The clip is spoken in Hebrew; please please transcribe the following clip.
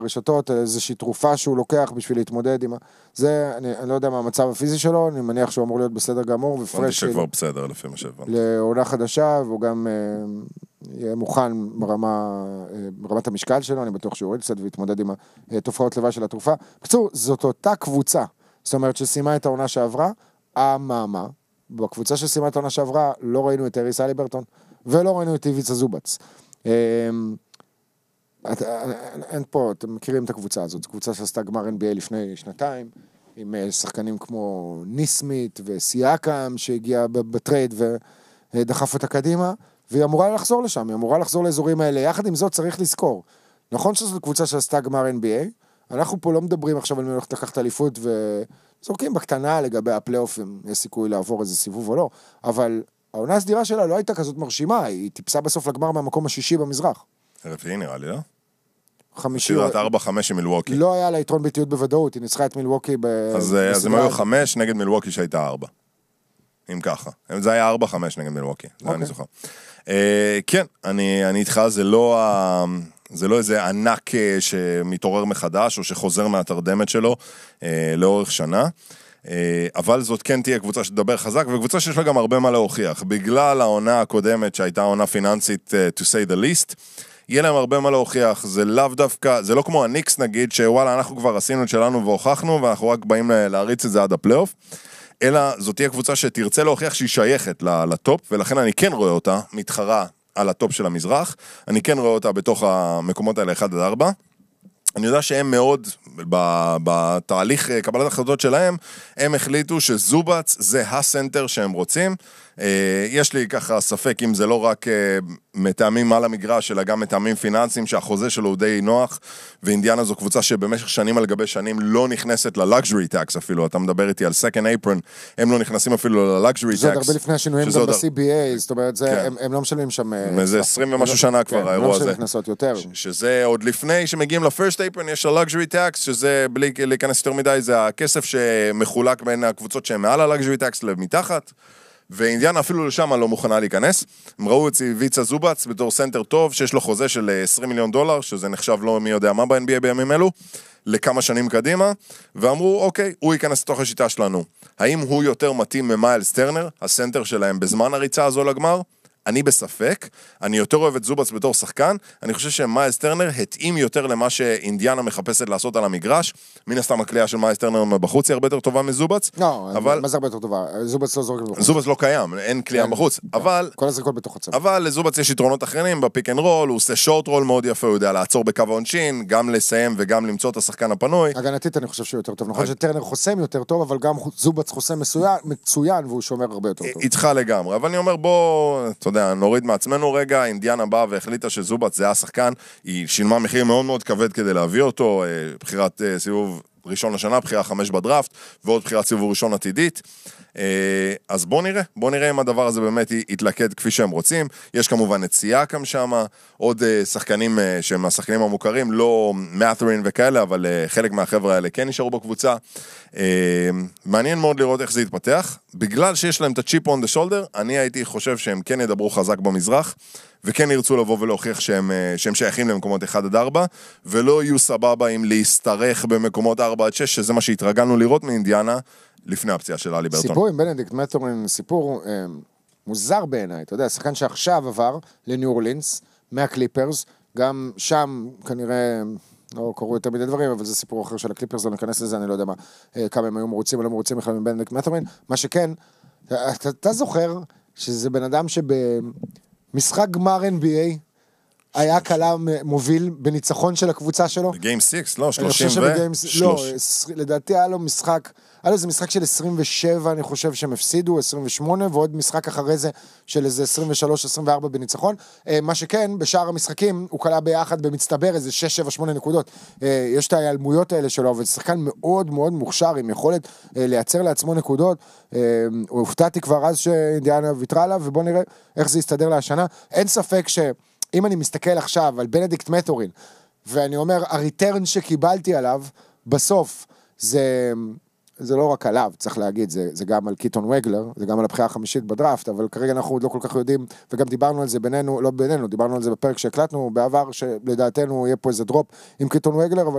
ברשתות, איזושהי תרופה שהוא לוקח בשביל להתמודד עם זה, אני לא יודע מה המצב הפיזי שלו, אני מניח שהוא אמור להיות בסדר גמור, ופרש שכבר בסדר לפי מה שהבנתי. לעונה חדשה, והוא גם יהיה מוכן ברמת המשקל שלו, אני בטוח שהוא יוריד קצת ויתמודד עם התופעות לוואי של התרופה. בקיצור, זאת אותה קבוצה, זאת אומרת שסיימה את העונה שעברה, אממה, בקבוצה שסיימה את העונה שעברה, לא ראינו את אריס הליברטון, ולא ראינו את איביצה זובץ. אין פה, אתם מכירים את הקבוצה הזאת, זו קבוצה שעשתה גמר NBA לפני שנתיים, עם שחקנים כמו ניסמית וסייקם, שהגיע בטרייד ודחף אותה קדימה, והיא אמורה לחזור לשם, היא אמורה לחזור לאזורים האלה. יחד עם זאת צריך לזכור, נכון שזו קבוצה שעשתה גמר NBA, אנחנו פה לא מדברים עכשיו על מי הולכת לקחת אליפות, וזורקים בקטנה לגבי הפלייאוף, אם יש סיכוי לעבור איזה סיבוב או לא, אבל העונה הסדירה שלה לא הייתה כזאת מרשימה, היא טיפסה בסוף לגמר מהמקום השישי במזרח. רביעי נראה לי, לא? חמישי. שירת 4-5 עם מילווקי. לא היה לה יתרון ביתיות בוודאות, היא ניצחה את מילווקי אז הם היו 5 נגד מילווקי שהייתה 4. אם ככה. זה היה 4-5 נגד מילווקי. זה אני זוכר. כן, אני איתך, זה לא איזה ענק שמתעורר מחדש, או שחוזר מהתרדמת שלו לאורך שנה. אבל זאת כן תהיה קבוצה שתדבר חזק, וקבוצה שיש לה גם הרבה מה להוכיח. בגלל העונה הקודמת שהייתה עונה פיננסית to say the least, יהיה להם הרבה מה להוכיח. זה לאו דווקא, זה לא כמו הניקס נגיד, שוואלה אנחנו כבר עשינו את שלנו והוכחנו, ואנחנו רק באים להריץ את זה עד הפלייאוף, אלא זאת תהיה קבוצה שתרצה להוכיח שהיא שייכת לטופ, ולכן אני כן רואה אותה מתחרה על הטופ של המזרח, אני כן רואה אותה בתוך המקומות האלה 1-4, אני יודע שהם מאוד, בתהליך קבלת החלטות שלהם, הם החליטו שזובץ זה הסנטר שהם רוצים. יש לי ככה ספק אם זה לא רק מטעמים על המגרש, אלא גם מטעמים פיננסיים שהחוזה שלו הוא די נוח, ואינדיאנה זו קבוצה שבמשך שנים על גבי שנים לא נכנסת ללאגז'רי טקס אפילו, אתה מדבר איתי על second apron, הם לא נכנסים אפילו ללאגז'רי טקס. זה עוד הרבה לפני השינויים גם ב-CBA, זאת אומרת, הם לא משלמים שם... זה 20 ומשהו שנה כבר האירוע הזה. יותר. שזה עוד לפני שמגיעים לפרסט apron, יש הלאגז'רי טקס, שזה בלי להיכנס יותר מדי, זה הכסף שמחולק בין הקבוצות שהן מעל הלאגז'רי טקס למתחת, ואינדיאנה אפילו לשם לא מוכנה להיכנס. הם ראו את איביצה זובץ בתור סנטר טוב, שיש לו חוזה של $20 מיליון, שזה נחשב לא מי יודע מה ב-NBA בימים אלו, לכמה שנים קדימה, ואמרו, אוקיי, הוא ייכנס לתוך השיטה שלנו. האם הוא יותר מתאים ממיילס טרנר, הסנטר שלהם בזמן הריצה הזו לגמר? אני בספק, אני יותר אוהב את זובץ בתור שחקן, אני חושב שמיילס טרנר התאים יותר למה שאינדיאנה מחפשת לעשות על המגרש, מן הסתם הקליעה של מיילס טרנר בחוץ היא הרבה יותר טובה מזובץ. לא, מה זה הרבה יותר טובה? זובץ לא זורק בחוץ. זובץ לא קיים, אין קליעה בחוץ, אבל... כל הזריקות בתוך הצבא. אבל לזובץ יש יתרונות אחרים, בפיק אנד רול, הוא עושה שורט רול מאוד יפה, הוא יודע לעצור בקו העונשין, גם לסיים וגם למצוא את השחקן הפנוי. הגנתית אני חושב שהוא יותר טוב, נכון שטרנר חוסם יותר טוב, אבל גם זובץ חוסם מצוין, והוא שומר הרבה יותר טוב. איתך לגמרי, אבל אני אומר בוא, אתה יודע, נוריד מעצמנו רגע, אינדיאנה באה והחליטה שזובץ זה השחקן, היא שילמה מחיר מאוד מאוד כבד כדי להביא אותו, בחירת סיבוב ראשון לשנה, בחירה 5 בדראפט, ועוד בחירת סיבוב ראשון עתידית. אז בוא נראה אם הדבר הזה באמת יתלכד כפי שהם רוצים. יש כמובן את סייקם שם, עוד שחקנים שהם השחקנים המוכרים, לא מאת'רין וכאלה, אבל חלק מהחבר'ה האלה כן נשארו בקבוצה. מעניין מאוד לראות איך זה יתפתח. בגלל שיש להם את הצ'יפ on the shoulder, אני הייתי חושב שהם כן ידברו חזק במזרח, וכן ירצו לבוא ולהוכיח שהם שייכים למקומות 1-4, ולא יהיו סבבה עם להסתרך במקומות 4-6, שזה מה שהתרגלנו לראות מאינדיאנה, לפני הפציעה של אלי ברטון. סיפור עם בנדיקט מת'ורין, סיפור מוזר בעיניי, אתה יודע, שחקן שעכשיו עבר לניו אורלינס, מהקליפרס, גם שם כנראה לא קוראו יותר מדי דברים, אבל זה סיפור אחר של הקליפרס, לא ניכנס לזה, אני לא יודע מה, כמה הם היו מרוצים או לא מרוצים בכלל מבנדיקט מת'ורין, מה שכן, אתה זוכר שזה בן אדם שבמשחק גמר NBA, היה קלה מוביל בניצחון של הקבוצה שלו. בגיים 6, לא, 30 לא, לדעתי היה לו משחק, היה לו איזה משחק של 27, אני חושב שהם הפסידו, 28, ועוד משחק אחרי זה של איזה 23-24 בניצחון. מה שכן, בשאר המשחקים, הוא קלה ביחד במצטבר איזה 6-7-8 נקודות. יש את ההיעלמויות האלה שלו, אבל שחקן מאוד מאוד מוכשר, עם יכולת לייצר לעצמו נקודות. הופתעתי כבר אז שאינדיאנה ויתרה עליו, ובוא נראה איך זה יסתדר להשנה. אין ספק אם אני מסתכל עכשיו על בנדיקט מת'ורין, ואני אומר, הריטרן שקיבלתי עליו, בסוף, זה לא רק עליו, צריך להגיד, זה גם על קיטון וגלר, זה גם על הבחירה החמישית בדראפט, אבל כרגע אנחנו עוד לא כל כך יודעים, וגם דיברנו על זה בינינו, לא בינינו, דיברנו על זה בפרק שהקלטנו בעבר, שלדעתנו יהיה פה איזה דרופ עם קיטון וגלר, אבל